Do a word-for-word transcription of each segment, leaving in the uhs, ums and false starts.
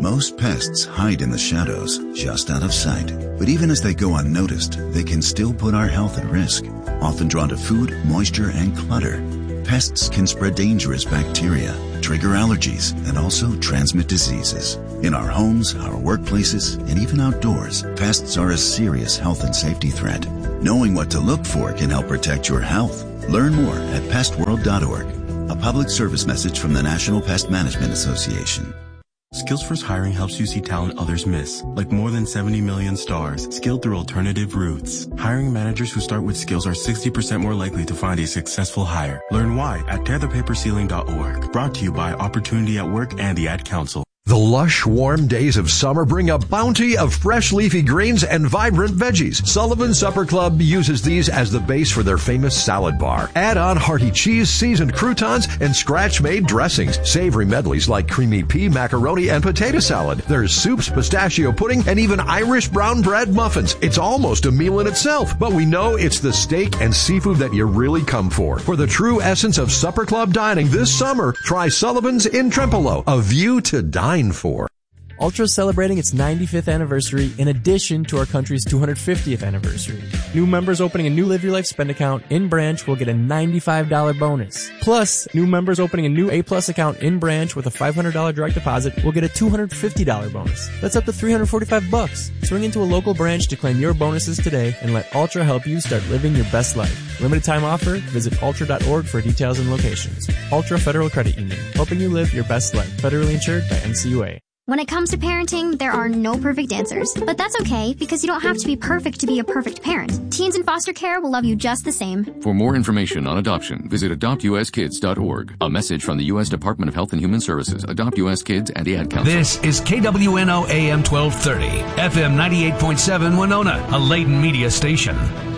Most pests hide in the shadows, just out of sight. But even as they go unnoticed, they can still put our health at risk. Often drawn to food, moisture, and clutter, pests can spread dangerous bacteria, trigger allergies, and also transmit diseases. In our homes, our workplaces, and even outdoors, pests are a serious health and safety threat. Knowing what to look for can help protect your health. Learn more at pest world dot org. A public service message from the National Pest Management Association. SkillsFirst Hiring helps you see talent others miss, like more than seventy million stars, skilled through alternative routes. Hiring managers who start with skills are sixty percent more likely to find a successful hire. Learn why at tear the paper ceiling dot org. Brought to you by Opportunity at Work and the Ad Council. The lush, warm days of summer bring a bounty of fresh leafy greens and vibrant veggies. Sullivan Supper Club uses these as the base for their famous salad bar. Add on hearty cheese, seasoned croutons, and scratch-made dressings. Savory medleys like creamy pea, macaroni, and potato salad. There's soups, pistachio pudding, and even Irish brown bread muffins. It's almost a meal in itself, but we know it's the steak and seafood that you really come for. For the true essence of Supper Club dining this summer, try Sullivan's in Trempealeau, a view to dine for. Ultra is celebrating its ninety-fifth anniversary in addition to our country's two hundred fiftieth anniversary. New members opening a new Live Your Life spend account in branch will get a ninety-five dollars bonus. Plus, new members opening a new A Plus account in branch with a five hundred dollars direct deposit will get a two hundred fifty dollars bonus. That's up to three hundred forty-five bucks. Swing into a local branch to claim your bonuses today and let Ultra help you start living your best life. Limited time offer. Visit ultra dot org for details and locations. Ultra Federal Credit Union, helping you live your best life. Federally insured by N C U A. When it comes to parenting, there are no perfect answers. But that's okay, because you don't have to be perfect to be a perfect parent. Teens in foster care will love you just the same. For more information on adoption, visit adopt u s kids dot org. A message from the U S Department of Health and Human Services, Adopt U S Kids, and the Ad Council. This is K W N O A M twelve thirty, F M ninety-eight point seven Winona, a Layton media station.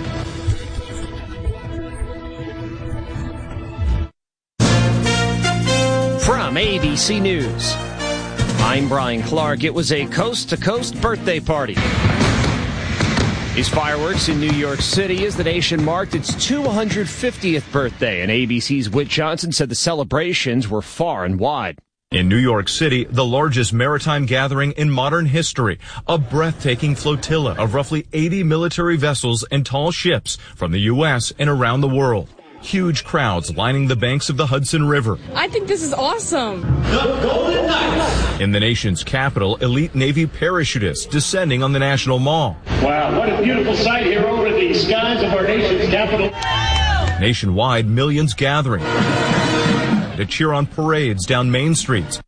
From A B C News, I'm Brian Clark. It was a coast-to-coast birthday party. These fireworks in New York City as the nation marked its two hundred fiftieth birthday, and A B C's Whit Johnson said the celebrations were far and wide. In New York City, the largest maritime gathering in modern history, a breathtaking flotilla of roughly eighty military vessels and tall ships from the U S and around the world. Huge crowds lining the banks of the Hudson River. I think this is awesome. The Golden Knights. In the nation's capital, elite Navy parachutists descending on the National Mall. Wow, what a beautiful sight here over the skies of our nation's capital. Nationwide, millions gathering to cheer on parades down main streets.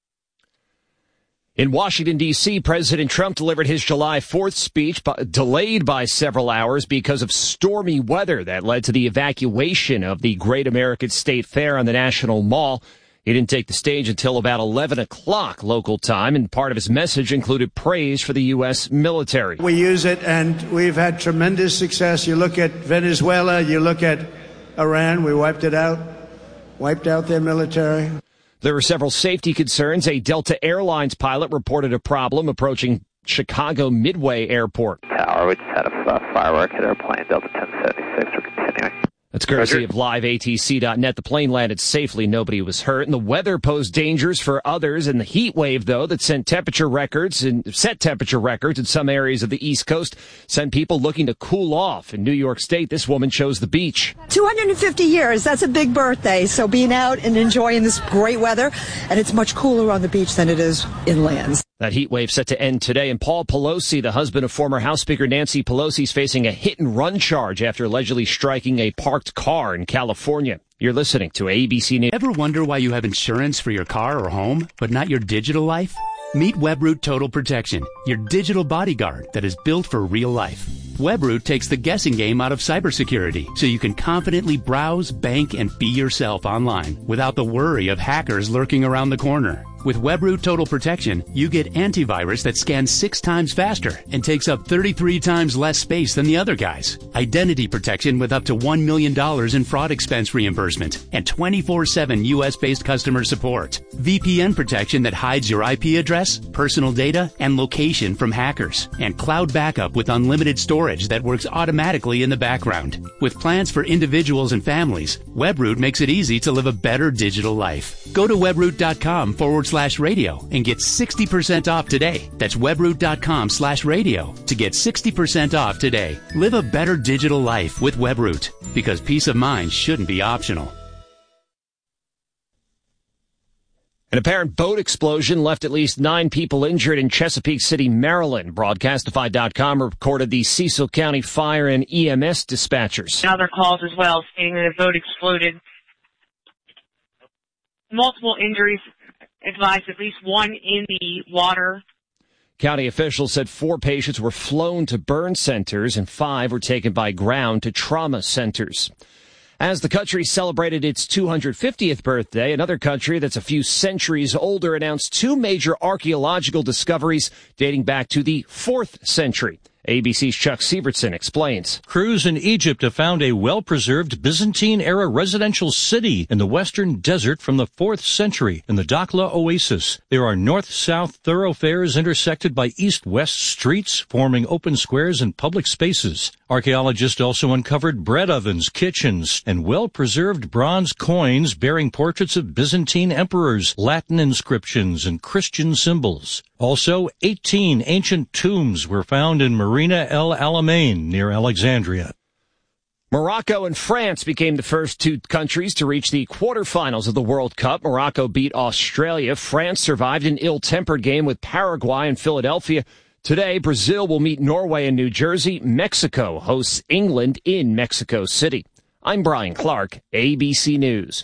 In Washington, D C, President Trump delivered his July fourth speech, but delayed by several hours because of stormy weather that led to the evacuation of the Great American State Fair on the National Mall. He didn't take the stage until about eleven o'clock local time, and part of his message included praise for the U S military. We use it, and we've had tremendous success. You look at Venezuela, you look at Iran, we wiped it out, wiped out their military. There were several safety concerns. A Delta Airlines pilot reported a problem approaching Chicago Midway Airport. Tower, we just had a uh, firework hit our plane, Delta ten seventy-six. We're continuing. That's courtesy of live A T C dot net. The plane landed safely. Nobody was hurt. And the weather posed dangers for others. And the heat wave, though, that sent temperature records and set temperature records in some areas of the East Coast sent people looking to cool off. In New York State, this woman chose the beach. two hundred fifty years. That's a big birthday. So being out and enjoying this great weather, and it's much cooler on the beach than it is inland. That heat wave set to end today, and Paul Pelosi, the husband of former House Speaker Nancy Pelosi, is facing a hit-and-run charge after allegedly striking a parked car in California. You're listening to A B C News. Ever wonder why you have insurance for your car or home, but not your digital life? Meet Webroot Total Protection, your digital bodyguard that is built for real life. Webroot takes the guessing game out of cybersecurity, so you can confidently browse, bank, and be yourself online without the worry of hackers lurking around the corner. With Webroot Total Protection, you get antivirus that scans six times faster and takes up thirty-three times less space than the other guys. Identity protection with up to one million dollars in fraud expense reimbursement and twenty-four seven U S-based customer support. V P N protection that hides your I P address, personal data, and location from hackers. And cloud backup with unlimited storage that works automatically in the background. With plans for individuals and families, Webroot makes it easy to live a better digital life. Go to webroot.com forward slash radio and get sixty percent off today. That's webroot.com slash radio to get sixty percent off today. Live a better digital life with Webroot, because peace of mind shouldn't be optional. An apparent boat explosion left at least nine people injured in Chesapeake City, Maryland. Broadcastify dot com recorded the Cecil County Fire and E M S dispatchers. Other calls as well, stating that a boat exploded. Multiple injuries, advised at least one in the water. County officials said four patients were flown to burn centers and five were taken by ground to trauma centers. As the country celebrated its two hundred fiftieth birthday, another country that's a few centuries older announced two major archaeological discoveries dating back to the fourth century. A B C's Chuck Sievertson explains. Crews in Egypt have found a well-preserved Byzantine-era residential city in the western desert from the fourth century in the Dakhla Oasis. There are north-south thoroughfares intersected by east-west streets, forming open squares and public spaces. Archaeologists also uncovered bread ovens, kitchens, and well-preserved bronze coins bearing portraits of Byzantine emperors, Latin inscriptions, and Christian symbols. Also, eighteen ancient tombs were found in Marina El Alamein near Alexandria. Morocco and France became the first two countries to reach the quarterfinals of the World Cup. Morocco beat Australia. France survived an ill-tempered game with Paraguay in Philadelphia. Today, Brazil will meet Norway in New Jersey. Mexico hosts England in Mexico City. I'm Brian Clark, A B C News.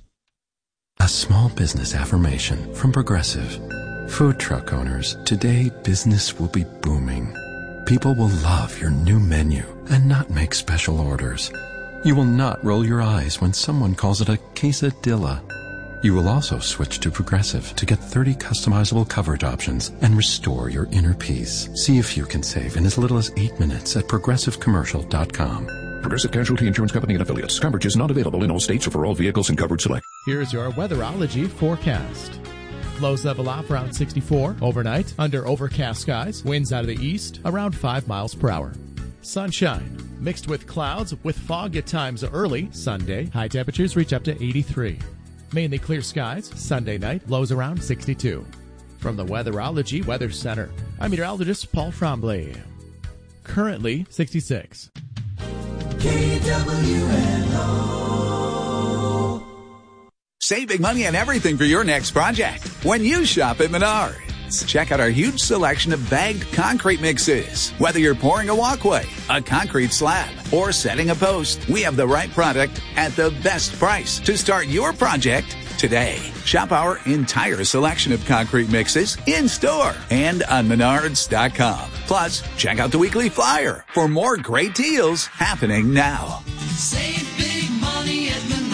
A small business affirmation from Progressive. Food truck owners, today business will be booming. People will love your new menu and not make special orders. You will not roll your eyes when someone calls it a quesadilla. You will also switch to Progressive to get thirty customizable coverage options and restore your inner peace. See if you can save in as little as eight minutes at progressive commercial dot com. Progressive Casualty Insurance Company and Affiliates. Coverage is not available in all states or for all vehicles and coverage select. Here's your weatherology forecast. Lows level off around sixty-four overnight, under overcast skies, winds out of the east around five miles per hour. Sunshine mixed with clouds with fog at times early Sunday. High temperatures reach up to eighty-three. Mainly clear skies Sunday night, lows around sixty-two. From the Weatherology Weather Center, I'm meteorologist Paul Frombley. Currently sixty-six. K W N O. Save big money on everything for your next project when you shop at Menards. Check out our huge selection of bagged concrete mixes. Whether you're pouring a walkway, a concrete slab, or setting a post, we have the right product at the best price to start your project today. Shop our entire selection of concrete mixes in-store and on menards dot com. Plus, check out the weekly flyer for more great deals happening now. Save big money at Menards.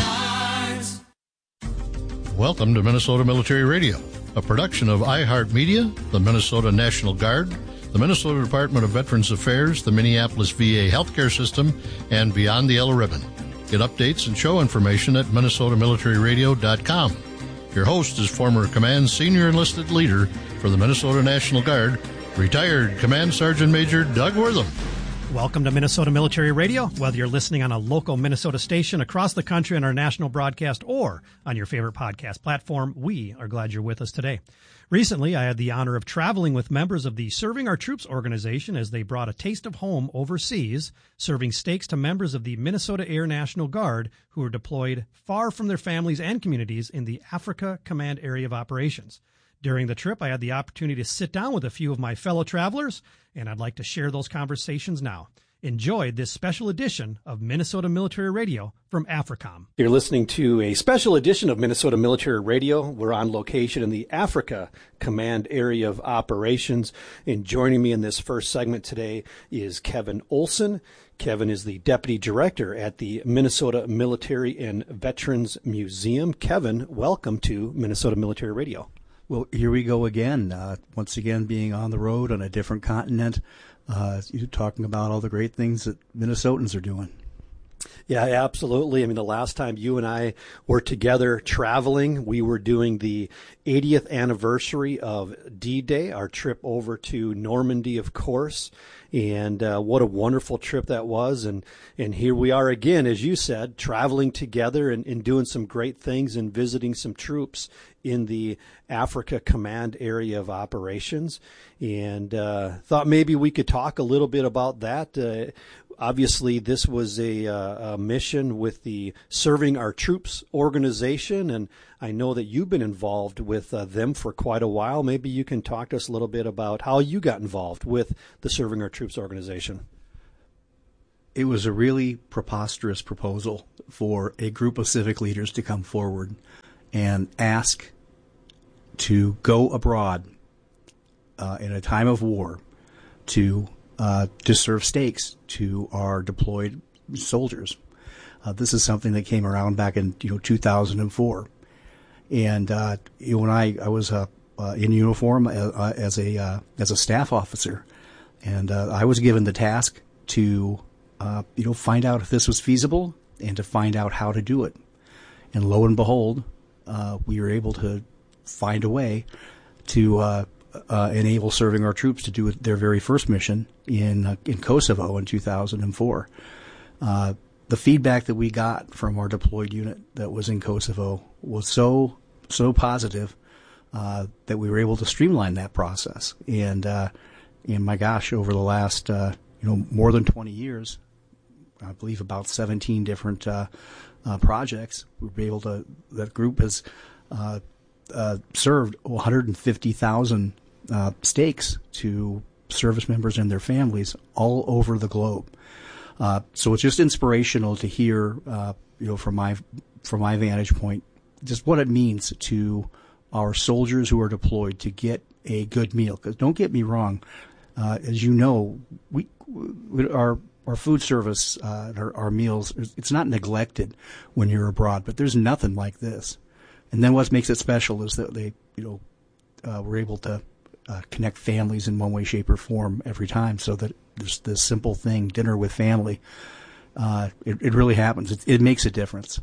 Welcome to Minnesota Military Radio, a production of iHeartMedia, the Minnesota National Guard, the Minnesota Department of Veterans Affairs, the Minneapolis V A Healthcare System, and Beyond the Yellow Ribbon. Get updates and show information at minnesota military radio dot com. Your host is former Command Senior Enlisted Leader for the Minnesota National Guard, retired Command Sergeant Major Doug Wortham. Welcome to Minnesota Military Radio. Whether you're listening on a local Minnesota station across the country on our national broadcast or on your favorite podcast platform, we are glad you're with us today. Recently, I had the honor of traveling with members of the Serving Our Troops organization as they brought a taste of home overseas, serving steaks to members of the Minnesota Air National Guard who were deployed far from their families and communities in the Africa Command Area of Operations. During the trip, I had the opportunity to sit down with a few of my fellow travelers, and I'd like to share those conversations now. Enjoy this special edition of Minnesota Military Radio from AFRICOM. You're listening to a special edition of Minnesota Military Radio. We're on location in the Africa Command Area of Operations. And joining me in this first segment today is Kevin Olson. Kevin is the Deputy Director at the Minnesota Military and Veterans Museum. Kevin, welcome to Minnesota Military Radio. Well, here we go again. Uh, once again, being on the road on a different continent, uh, you're talking about all the great things that Minnesotans are doing. Yeah, absolutely. I mean, the last time you and I were together traveling, we were doing the eightieth anniversary of D-Day, our trip over to Normandy, of course. And uh, what a wonderful trip that was. And, and here we are again, as you said, traveling together and, and doing some great things and visiting some troops in the Africa Command area of operations. And uh, thought maybe we could talk a little bit about that. Uh, Obviously, this was a, uh, a mission with the Serving Our Troops organization, and I know that you've been involved with uh, them for quite a while. Maybe you can talk to us a little bit about how you got involved with the Serving Our Troops organization. It was a really preposterous proposal for a group of civic leaders to come forward and ask to go abroad uh, in a time of war to Uh, to serve stakes to our deployed soldiers. Uh, this is something that came around back in you know two thousand four, and uh, you know, when I I was uh, uh, in uniform uh, as a uh, as a staff officer, and uh, I was given the task to uh, you know find out if this was feasible and to find out how to do it. And lo and behold, uh, we were able to find a way to uh, uh, enable Serving Our Troops to do their very first mission in uh, in Kosovo in two thousand four. Uh, the feedback that we got from our deployed unit that was in Kosovo was so so positive uh, that we were able to streamline that process. And uh, and my gosh, over the last uh, you know more than twenty years, I believe about seventeen different uh, uh, projects, we were able to. That group has uh, uh, served one hundred fifty thousand uh, stakes to service members and their families all over the globe. Uh, so it's just inspirational to hear, uh, you know, from my from my vantage point, just what it means to our soldiers who are deployed to get a good meal. Because don't get me wrong, uh, as you know, we, we our our food service, uh, our, our meals, it's not neglected when you're abroad, but there's nothing like this. And then what makes it special is that they, you know, uh, we're able to uh, connect families in one way, shape, or form every time, so that there's this simple thing, dinner with family. Uh, it, it really happens. It, it makes a difference.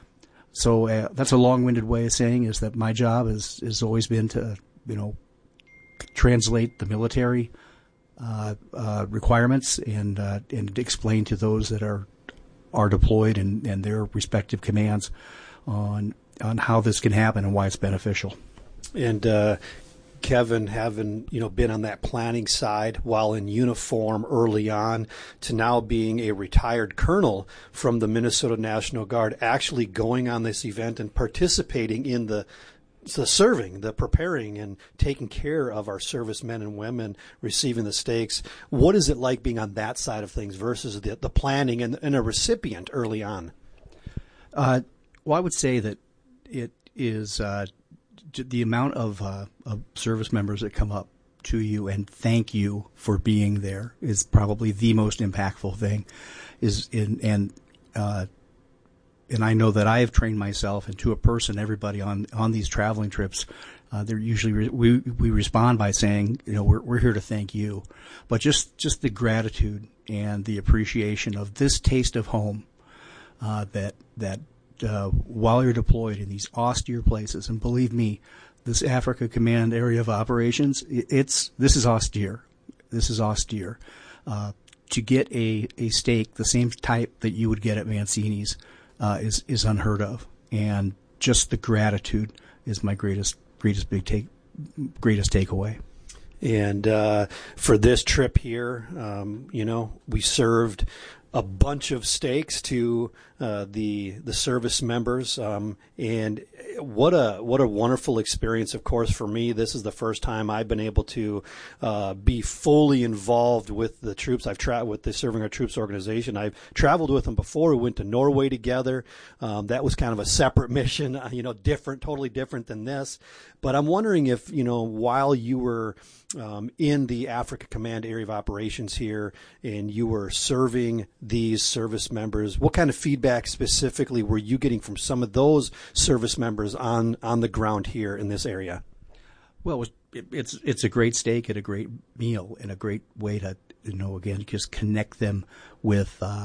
So uh, that's a long-winded way of saying is that my job is has always been to, you know, translate the military uh, uh, requirements and uh, and explain to those that are are deployed and, and their respective commands on on how this can happen and why it's beneficial. And uh, Kevin, having you know been on that planning side while in uniform early on, to now being a retired colonel from the Minnesota National Guard, actually going on this event and participating in the the serving, the preparing and taking care of our servicemen and women receiving the stakes. What is it like being on that side of things versus the, the planning and, and a recipient early on? Uh, well, I would say that it is uh, the amount of, uh, of service members that come up to you and thank you for being there is probably the most impactful thing. Is in and uh, and I know that I have trained myself, and to a person, everybody on, on these traveling trips, uh, they're usually re- we we respond by saying, you know, we're we're here to thank you, but just just the gratitude and the appreciation of this taste of home, uh, that that uh, while you're deployed in these austere places, and believe me, this Africa Command area of operations, it, it's this is austere, this is austere. Uh, to get a a steak the same type that you would get at Mancini's. Uh, is is unheard of, and just the gratitude is my greatest greatest big take greatest takeaway. And uh, for this trip here, um, you know, we served a bunch of steaks to uh, the the service members, um, and what a what a wonderful experience. Of course, for me, this is the first time I've been able to uh, be fully involved with the troops. I've traveled with the Serving Our Troops organization. I've traveled with them before. We went to Norway together. Um, that was kind of a separate mission, you know, different, totally different than this. But I'm wondering if, you know, while you were um, in the Africa Command area of operations here and you were serving these service members, what kind of feedback specifically were you getting from some of those service members on, on the ground here in this area? Well, it was, it, it's it's a great steak and a great meal and a great way to, you know, again, just connect them with uh,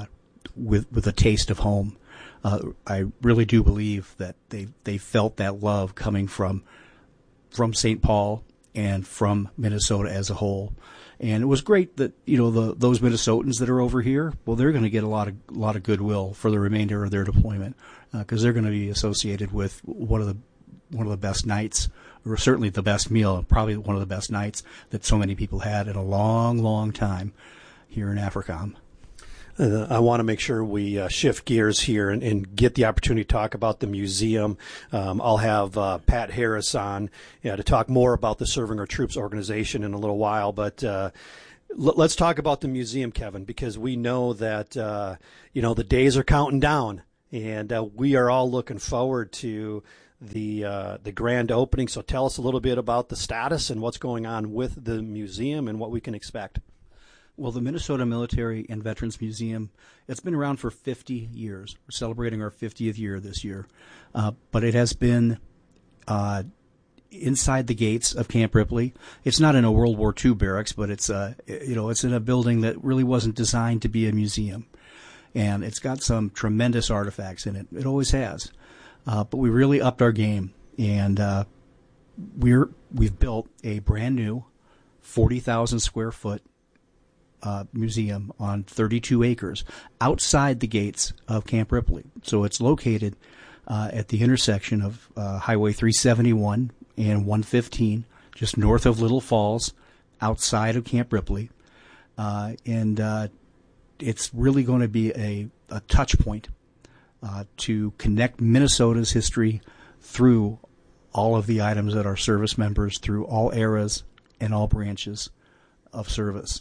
with with a taste of home. Uh, I really do believe that they they felt that love coming from from Saint Paul and from Minnesota as a whole. And it was great that, you know, the those Minnesotans that are over here, well, they're going to get a lot of a lot of goodwill for the remainder of their deployment, because uh, they're going to be associated with one of the one of the best nights, or certainly the best meal, and probably one of the best nights that so many people had in a long, long time here in AFRICOM. Uh, I want to make sure we uh, shift gears here and, and get the opportunity to talk about the museum. Um, I'll have uh, Pat Harris on yeah, to talk more about the Serving Our Troops organization in a little while. But uh, l- let's talk about the museum, Kevin, because we know that uh, you know the days are counting down, and uh, we are all looking forward to the uh, the grand opening. So tell us a little bit about the status and what's going on with the museum and what we can expect. Well, the Minnesota Military and Veterans Museum, it's been around for fifty years. We're celebrating our fiftieth year this year. Uh, but it has been uh, inside the gates of Camp Ripley. It's not in a World War Two barracks, but it's uh, you know, it's in a building that really wasn't designed to be a museum. And it's got some tremendous artifacts in it. It always has. Uh, but we really upped our game, and uh, we're we've built a brand new forty thousand square foot Uh, museum on thirty-two acres outside the gates of Camp Ripley. So it's located uh, at the intersection of uh, Highway three seventy-one and one fifteen, just north of Little Falls, outside of Camp Ripley. Uh, and uh, it's really going to be a, a touch point uh, to connect Minnesota's history through all of the items that are service members, through all eras and all branches of service.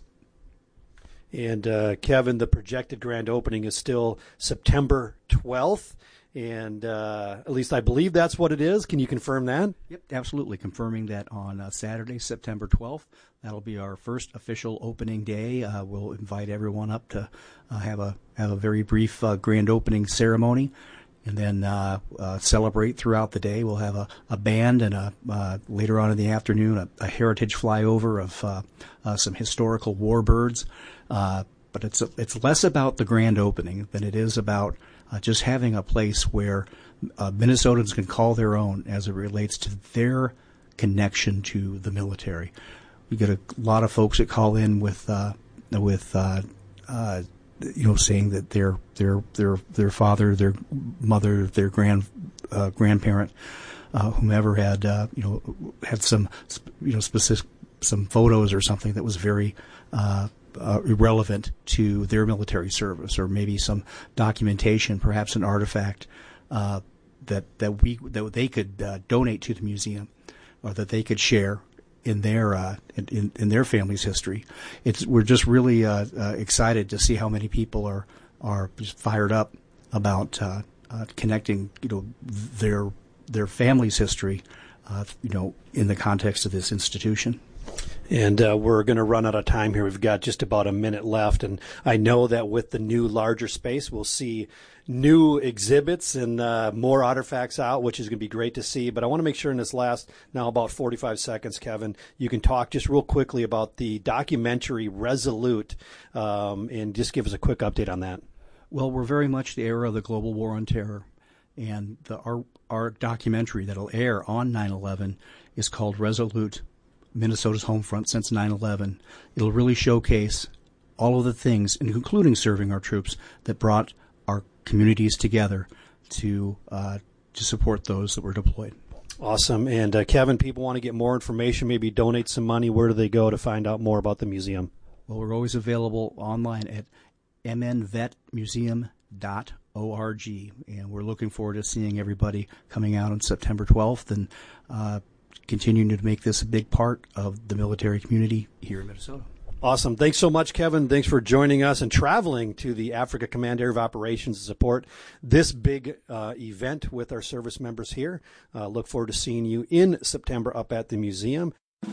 And, uh, Kevin, the projected grand opening is still September twelfth, and uh, at least I believe that's what it is. Can you confirm that? Yep, absolutely. Confirming that on uh, Saturday, September twelfth. That'll be our first official opening day. Uh, we'll invite everyone up to uh, have a have a very brief uh, grand opening ceremony, and then uh, uh, celebrate throughout the day. We'll have a, a band, and a, uh, later on in the afternoon, a, a heritage flyover of uh, uh, some historical warbirds. Uh, but it's a, it's less about the grand opening than it is about uh, just having a place where uh, Minnesotans can call their own as it relates to their connection to the military. We get a lot of folks that call in with uh, with uh, uh, you know, saying that their their their their father, their mother, their grand uh, grandparent, uh, whomever had uh, you know had some you know specific some photos or something that was very uh, uh, irrelevant to their military service, or maybe some documentation, perhaps an artifact uh, that that we that they could uh, donate to the museum, or that they could share in their uh, in, in their family's history. It's we're just really uh, uh, excited to see how many people are are just fired up about uh, uh, connecting, you know, their their family's history, uh, you know, in the context of this institution. And uh, we're going to run out of time here. We've got just about a minute left, and I know that with the new larger space, we'll see new exhibits and uh, more artifacts out, which is going to be great to see. But I want to make sure in this last, now about forty-five seconds, Kevin, you can talk just real quickly about the documentary Resolute, um, and just give us a quick update on that. Well, we're very much the era of the global war on terror, and the, our, our documentary that'll air on nine eleven is called Resolute, Minnesota's Home Front Since nine eleven. It'll really showcase all of the things, including serving our troops, that brought our communities together to uh, to support those that were deployed. Awesome. And uh, Kevin, people want to get more information, maybe donate some money. Where do they go to find out more about the museum? Well, we're always available online at m n vet museum dot org, and we're looking forward to seeing everybody coming out on September twelfth and uh, continuing to make this a big part of the military community here in Minnesota. Awesome. Thanks so much, Kevin. Thanks for joining us and traveling to the Africa Command Area of Operations to support this big uh, event with our service members here. Uh, look forward to seeing you in September up at the museum.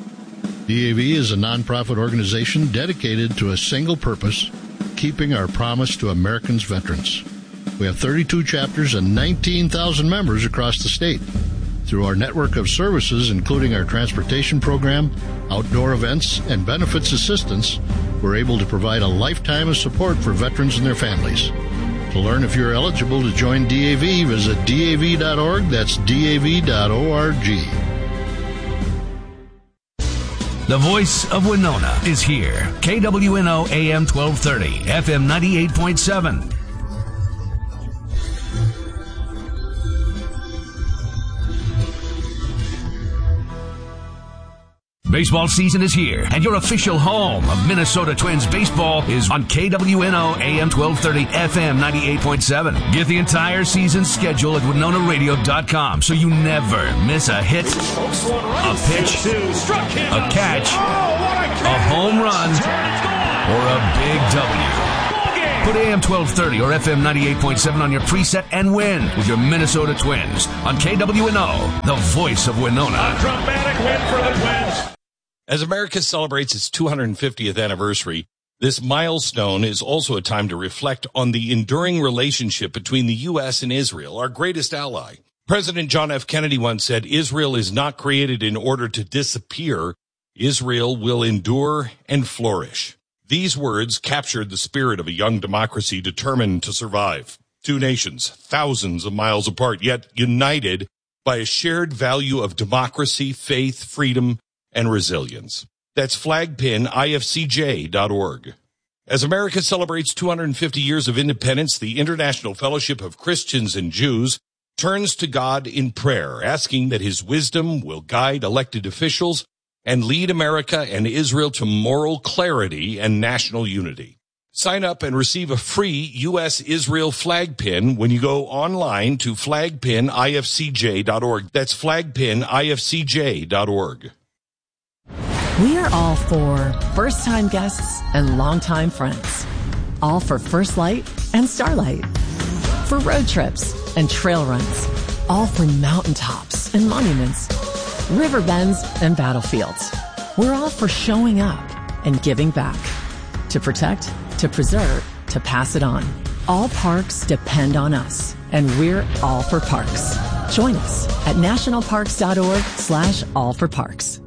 D A V is a nonprofit organization dedicated to a single purpose, keeping our promise to Americans' veterans. We have thirty-two chapters and nineteen thousand members across the state. Through our network of services, including our transportation program, outdoor events, and benefits assistance, we're able to provide a lifetime of support for veterans and their families. To learn if you're eligible to join D A V, visit D A V dot org. That's D A V dot org. The voice of Winona is here. K W N O A M twelve thirty, F M ninety-eight point seven. Baseball season is here, and your official home of Minnesota Twins baseball is on K W N O A M twelve thirty, F M ninety-eight point seven. Get the entire season schedule at winona radio dot com so you never miss a hit, a pitch, a catch, a home run, or a big W. Put A M twelve thirty or F M ninety-eight point seven on your preset and win with your Minnesota Twins on K W N O, the voice of Winona. A dramatic win for the Twins. As America celebrates its two hundred fiftieth anniversary, this milestone is also a time to reflect on the enduring relationship between the U S and Israel, our greatest ally. President John F. Kennedy once said, "Israel is not created in order to disappear. Israel will endure and flourish." These words captured the spirit of a young democracy determined to survive. Two nations, thousands of miles apart, yet united by a shared value of democracy, faith, freedom, and resilience. That's flag pin I F C J dot org. As America celebrates two hundred fifty years of independence, the International Fellowship of Christians and Jews turns to God in prayer, asking that his wisdom will guide elected officials and lead America and Israel to moral clarity and national unity. Sign up and receive a free U S Israel flag pin when you go online to flag pin I F C J dot org. That's flag pin I F C J dot org. We are all for first-time guests and longtime friends. All for First Light and Starlight. For road trips and trail runs. All for mountaintops and monuments. River bends and battlefields. We're all for showing up and giving back. To protect, to preserve, to pass it on. All parks depend on us, and we're all for parks. Join us at nationalparks dot org slash all for parks.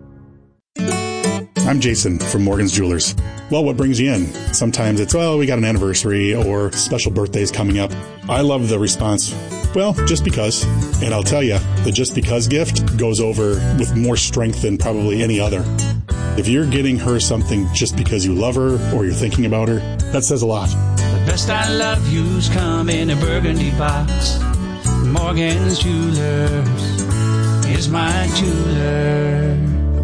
I'm Jason from Morgan's Jewelers. Well, what brings you in? Sometimes it's, well, we got an anniversary or special birthdays coming up. I love the response, well, just because. And I'll tell you, the just because gift goes over with more strength than probably any other. If you're getting her something just because you love her or you're thinking about her, that says a lot. The best I love you's come in a burgundy box. Morgan's Jewelers is my jeweler.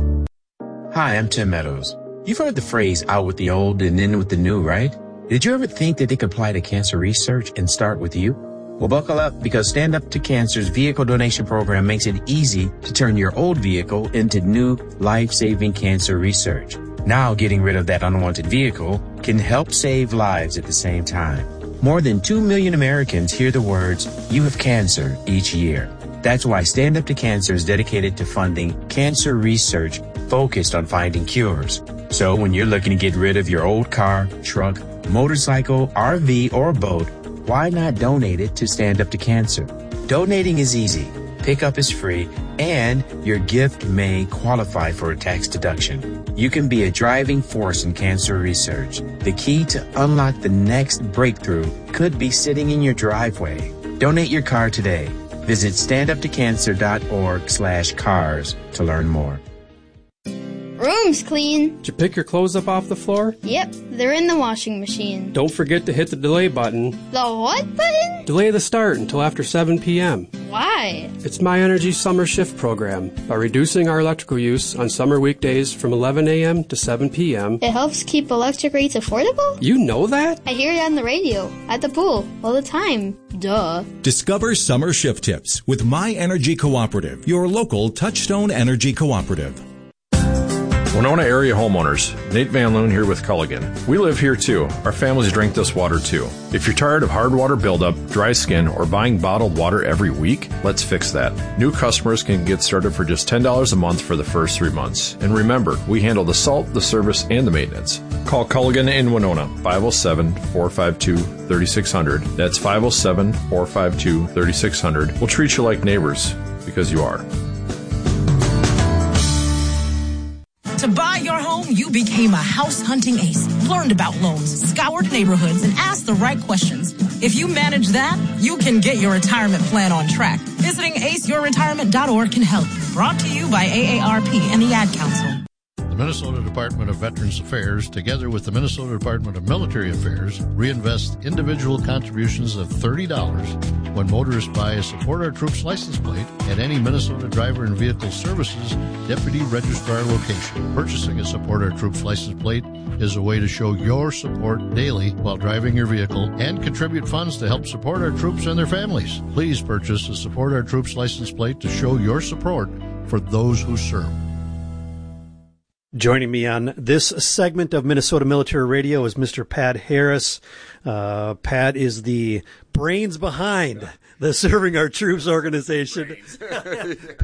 Hi, I'm Tim Meadows. You've heard the phrase out with the old and in with the new, right? Did you ever think that they could apply to cancer research and start with you? Well, buckle up, because Stand Up to Cancer's vehicle donation program makes it easy to turn your old vehicle into new life-saving cancer research. Now, getting rid of that unwanted vehicle can help save lives at the same time. More than two million Americans hear the words, "You have cancer," each year. That's why Stand Up to Cancer is dedicated to funding cancer research focused on finding cures. So when you're looking to get rid of your old car, truck, motorcycle, R V, or boat, why not donate it to Stand Up to Cancer? Donating is easy, pickup is free, and your gift may qualify for a tax deduction. You can be a driving force in cancer research. The key to unlock the next breakthrough could be sitting in your driveway. Donate your car today. Visit stand up to cancer dot org slash cars to learn more. Room's clean. Did you pick your clothes up off the floor? Yep, they're in the washing machine. Don't forget to hit the delay button. The what button? Delay the start until after seven p.m. Why? It's My Energy Summer Shift Program. By reducing our electrical use on summer weekdays from eleven a.m. to seven p.m. It helps keep electric rates affordable? You know that? I hear it on the radio, at the pool, all the time. Duh. Discover summer shift tips with My Energy Cooperative, your local Touchstone Energy Cooperative. Winona area homeowners, Nate Van Loon here with Culligan. We live here too. Our families drink this water too. If you're tired of hard water buildup, dry skin, or buying bottled water every week, let's fix that. New customers can get started for just ten dollars a month for the first three months. And remember, we handle the salt, the service, and the maintenance. Call Culligan in Winona, five oh seven, four five two, three six zero zero. That's five oh seven, four five two, three six zero zero. We'll treat you like neighbors, because you are. To buy your home, you became a house hunting ace. learned about loans, scoured neighborhoods, and asked the right questions. If you manage that, you can get your retirement plan on track. Visiting ace your retirement dot org can help. Brought to you by A A R P and the Ad Council. The Minnesota Department of Veterans Affairs, together with the Minnesota Department of Military Affairs, reinvest individual contributions of thirty dollars when motorists buy a Support Our Troops license plate at any Minnesota Driver and Vehicle Services Deputy Registrar location. Purchasing a Support Our Troops license plate is a way to show your support daily while driving your vehicle and contribute funds to help support our troops and their families. Please purchase a Support Our Troops license plate to show your support for those who serve. Joining me on this segment of Minnesota Military Radio is Mister Pat Harris. Uh, Pat is the brains behind the Serving Our Troops organization.